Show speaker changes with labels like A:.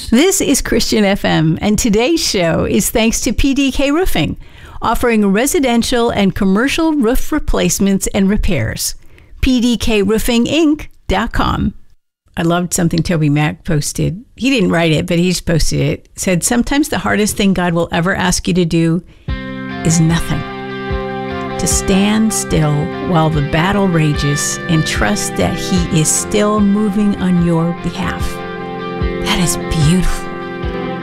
A: This is Christian FM, and today's show is thanks to PDK Roofing, offering residential and commercial roof replacements and repairs. PDKRoofingInc.com. I loved something Toby Mac posted. He didn't write it, but he just posted it. It said, sometimes the hardest thing God will ever ask you to do is nothing. To stand still while the battle rages and trust that He is still moving on your behalf. That is beautiful.